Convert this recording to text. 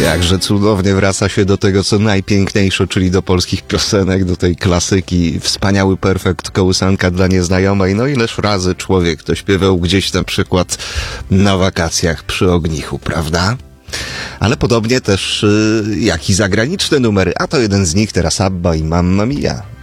Jakże cudownie wraca się do tego, co najpiękniejsze, czyli do polskich piosenek, do tej klasyki. Wspaniały perfekt, kołysanka dla nieznajomej. No ileż razy człowiek to śpiewał gdzieś na przykład na wakacjach przy ognichu, prawda? Ale podobnie też jak i zagraniczne numery, a to jeden z nich teraz ABBA i Mamma Mia.